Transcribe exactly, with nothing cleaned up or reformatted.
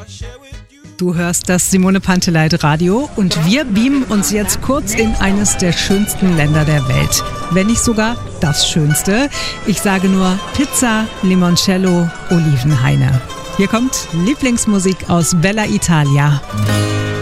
Du hörst das Simone Panteleit Radio und wir beamen uns jetzt kurz in eines der schönsten Länder der Welt. Wenn nicht sogar das Schönste. Ich sage nur Pizza, Limoncello, Olivenhaine. Hier kommt Lieblingsmusik aus Bella Italia.